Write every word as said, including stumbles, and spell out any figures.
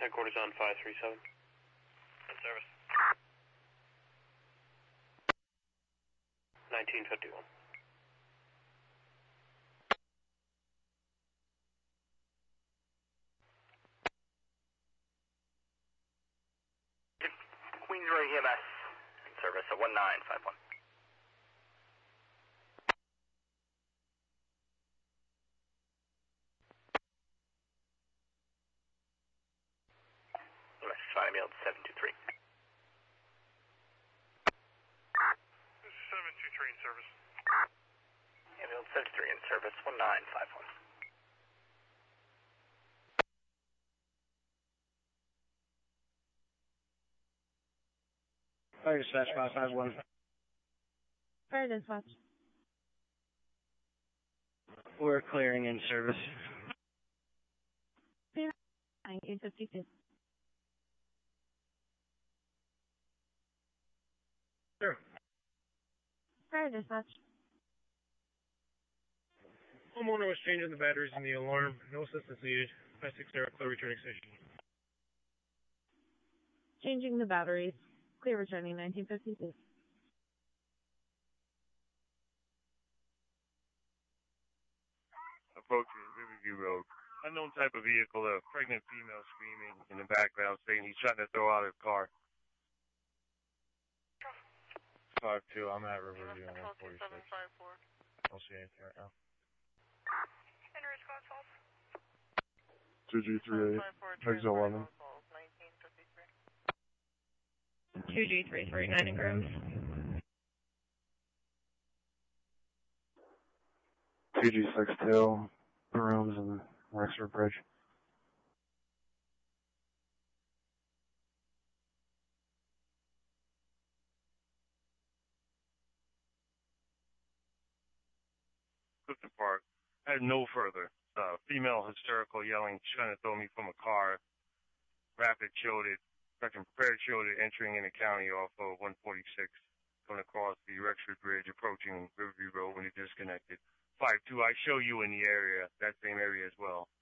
Headquarters on five three seven. In service. nineteen fifty-one. Queensboro E M S. In service at one nine five one. Find me on seven two three. This is seven two three in service. Ambulance seven two three in service, one nine five one. Fire dispatch five five one. Fire dispatch. We're clearing in service. nineteen fifty-two. Sure. Fire dispatch. Homeowner was changing the batteries in the alarm. No assistance needed. five six zero, clear returning station. Changing the batteries. Clear returning nineteen fifty-two. Approaching Riverview Road. Unknown type of vehicle, a pregnant female screaming in the background saying he's trying to throw out her car. five two, I'm at Riverview on one forty-six. I don't see anything right now. two G three eight, exit eleven. two G three three nine in Grooms. two G six two, Brooms and Rexford Bridge. Clifton Park. I had no further. Uh, female hysterical yelling, trying to throw me from a car. Rapid showed it. Second prepared showed it entering in the county off of one forty-six, going across the Rexford Bridge, approaching Riverview Road when it disconnected. five two, I show you in the area, that same area as well.